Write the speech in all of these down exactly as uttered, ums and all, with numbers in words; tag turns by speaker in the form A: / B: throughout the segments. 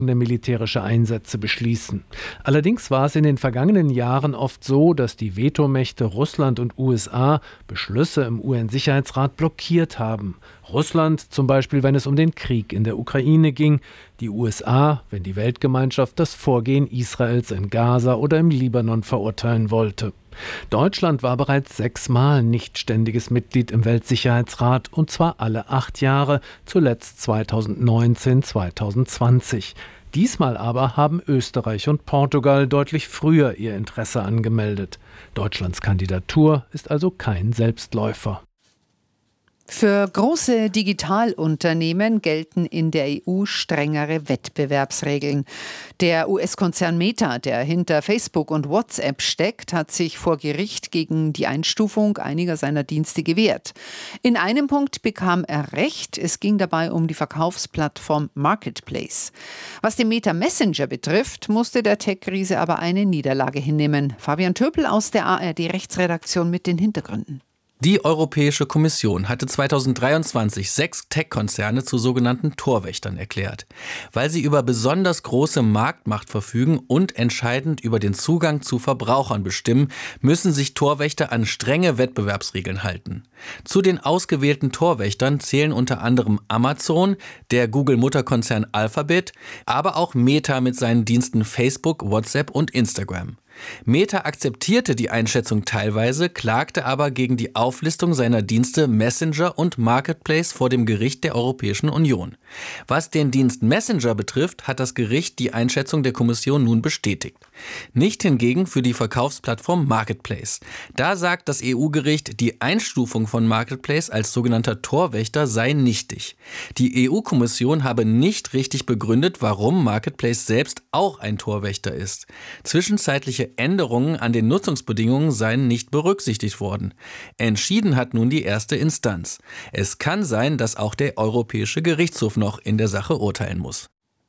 A: militärische Einsätze beschließen. Allerdings war es in den vergangenen Jahren oft so, dass die Vetomächte Russland und U S A Beschlüsse im U N-Sicherheitsrat blockiert haben. Russland zum Beispiel, wenn es um den Krieg in der Ukraine ging, die U S A, wenn die Weltgemeinschaft das Vorgehen Israels in Gaza oder im Libanon verurteilen wollte. Deutschland war bereits sechsmal nicht ständiges Mitglied im Weltsicherheitsrat, und zwar alle acht Jahre, zuletzt zweitausendneunzehn, zweitausendzwanzig. Diesmal aber haben Österreich und Portugal deutlich früher ihr Interesse angemeldet. Deutschlands Kandidatur ist also kein Selbstläufer.
B: Für große Digitalunternehmen gelten in der E U strengere Wettbewerbsregeln. Der U S-Konzern Meta, der hinter Facebook und WhatsApp steckt, hat sich vor Gericht gegen die Einstufung einiger seiner Dienste gewehrt. In einem Punkt bekam er Recht. Es ging dabei um die Verkaufsplattform Marketplace. Was den Meta Messenger betrifft, musste der Tech-Riese aber eine Niederlage hinnehmen. Fabian Töpel aus der A R D-Rechtsredaktion mit den Hintergründen.
C: Die Europäische Kommission hatte zweitausenddreiundzwanzig sechs Tech-Konzerne zu sogenannten Torwächtern erklärt, weil sie über besonders große Marktmacht verfügen und entscheidend über den Zugang zu Verbrauchern bestimmen, müssen sich Torwächter an strenge Wettbewerbsregeln halten. Zu den ausgewählten Torwächtern zählen unter anderem Amazon, der Google-Mutterkonzern Alphabet, aber auch Meta mit seinen Diensten Facebook, WhatsApp und Instagram. Meta akzeptierte die Einschätzung teilweise, klagte aber gegen die Auflistung seiner Dienste Messenger und Marketplace vor dem Gericht der Europäischen Union. Was den Dienst Messenger betrifft, hat das Gericht die Einschätzung der Kommission nun bestätigt. Nicht hingegen für die Verkaufsplattform Marketplace. Da sagt das E U-Gericht, die Einstufung von Marketplace als sogenannter Torwächter sei nichtig. Die E U-Kommission habe nicht richtig begründet, warum Marketplace selbst auch ein Torwächter ist. Zwischenzeitliche Änderungen an den Nutzungsbedingungen seien nicht berücksichtigt worden. Entschieden hat nun die erste Instanz. Es kann sein, dass auch der Europäische Gerichtshof noch in der Sache urteilen muss.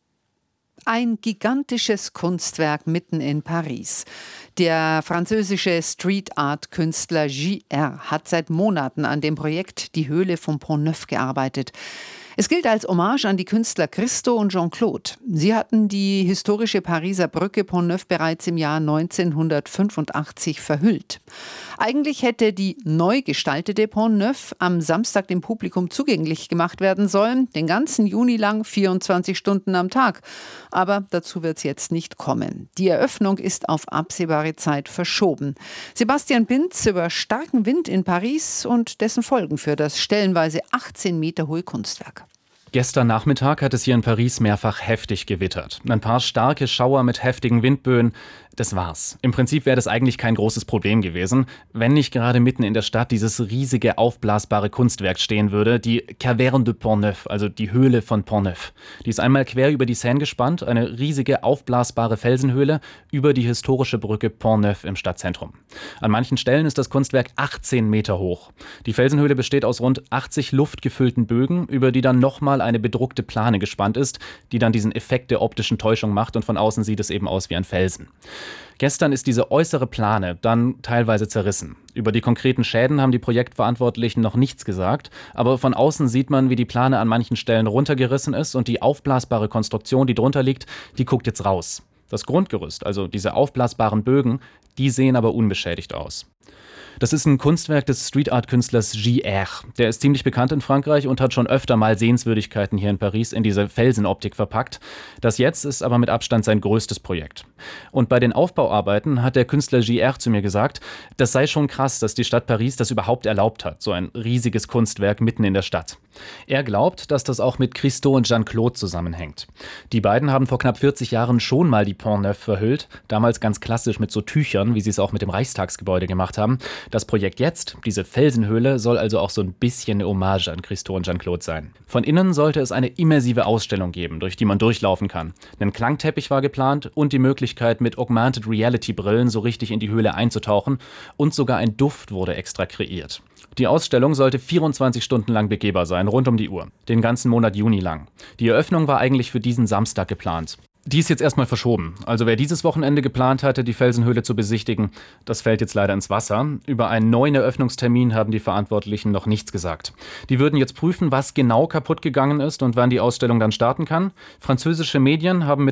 B: Ein gigantisches Kunstwerk mitten in Paris. Der französische Street-Art-Künstler J R hat seit Monaten an dem Projekt Die Höhle von Pont-Neuf gearbeitet. Es gilt als Hommage an die Künstler Christo und Jean-Claude. Sie hatten die historische Pariser Brücke Pont-Neuf bereits im Jahr neunzehnhundertfünfundachtzig verhüllt. Eigentlich hätte die neu gestaltete Pont-Neuf am Samstag dem Publikum zugänglich gemacht werden sollen, den ganzen Juni lang, vierundzwanzig Stunden am Tag. Aber dazu wird es jetzt nicht kommen. Die Eröffnung ist auf absehbare Zeit verschoben. Sebastian Binz über starken Wind in Paris und dessen Folgen für das stellenweise achtzehn Meter hohe Kunstwerk.
D: Gestern Nachmittag hat es hier in Paris mehrfach heftig gewittert. Ein paar starke Schauer mit heftigen Windböen. Das war's. Im Prinzip wäre das eigentlich kein großes Problem gewesen, wenn nicht gerade mitten in der Stadt dieses riesige aufblasbare Kunstwerk stehen würde, die Caverne de Pont-Neuf, also die Höhle von Pont-Neuf. Die ist einmal quer über die Seine gespannt, eine riesige aufblasbare Felsenhöhle über die historische Brücke Pont-Neuf im Stadtzentrum. An manchen Stellen ist das Kunstwerk achtzehn Meter hoch. Die Felsenhöhle besteht aus rund achtzig luftgefüllten Bögen, über die dann nochmal eine bedruckte Plane gespannt ist, die dann diesen Effekt der optischen Täuschung macht, und von außen sieht es eben aus wie ein Felsen. Gestern ist diese äußere Plane dann teilweise zerrissen. Über die konkreten Schäden haben die Projektverantwortlichen noch nichts gesagt, aber von außen sieht man, wie die Plane an manchen Stellen runtergerissen ist, und die aufblasbare Konstruktion, die drunter liegt, die guckt jetzt raus. Das Grundgerüst, also diese aufblasbaren Bögen, die sehen aber unbeschädigt aus. Das ist ein Kunstwerk des Street-Art-Künstlers J R. Der ist ziemlich bekannt in Frankreich und hat schon öfter mal Sehenswürdigkeiten hier in Paris in diese Felsenoptik verpackt. Das jetzt ist aber mit Abstand sein größtes Projekt. Und bei den Aufbauarbeiten hat der Künstler J R zu mir gesagt, das sei schon krass, dass die Stadt Paris das überhaupt erlaubt hat, so ein riesiges Kunstwerk mitten in der Stadt. Er glaubt, dass das auch mit Christo und Jean-Claude zusammenhängt. Die beiden haben vor knapp vierzig Jahren schon mal die Pont-Neuf verhüllt, damals ganz klassisch mit so Tüchern, wie sie es auch mit dem Reichstagsgebäude gemacht haben. Das Projekt jetzt, diese Felsenhöhle, soll also auch so ein bisschen eine Hommage an Christo und Jean-Claude sein. Von innen sollte es eine immersive Ausstellung geben, durch die man durchlaufen kann. Ein Klangteppich war geplant und die Möglichkeit, mit Augmented Reality Brillen so richtig in die Höhle einzutauchen, und sogar ein Duft wurde extra kreiert. Die Ausstellung sollte vierundzwanzig Stunden lang begehbar sein, rund um die Uhr, den ganzen Monat Juni lang. Die Eröffnung war eigentlich für diesen Samstag geplant. Die ist jetzt erstmal verschoben. Also wer dieses Wochenende geplant hatte, die Felsenhöhle zu besichtigen, das fällt jetzt leider ins Wasser. Über einen neuen Eröffnungstermin haben die Verantwortlichen noch nichts gesagt. Die würden jetzt prüfen, was genau kaputt gegangen ist und wann die Ausstellung dann starten kann. Französische Medien haben mit